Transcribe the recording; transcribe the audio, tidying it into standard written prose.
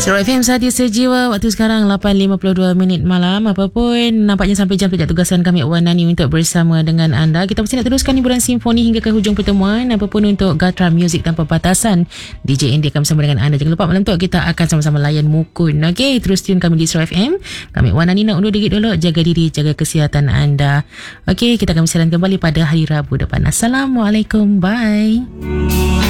Surat FM Sahaja Sejiwa. Waktu sekarang 8.52 minit malam. Apapun nampaknya sampai jam pejak tugasan kami Wan Nani untuk bersama dengan anda. Kita mesti nak teruskan hiburan simfoni hingga ke hujung pertemuan. Apapun untuk Gatra Music Tanpa Batasan, DJ India akan bersama dengan anda. Jangan lupa malam tu kita akan sama-sama layan mukun. Okey, terus tune kami di Surat FM. Kami Wan Nani nak undur diri dulu. Jaga diri, jaga kesihatan anda. Okey, kita akan bersiaran kembali pada hari Rabu depan. Assalamualaikum. Bye.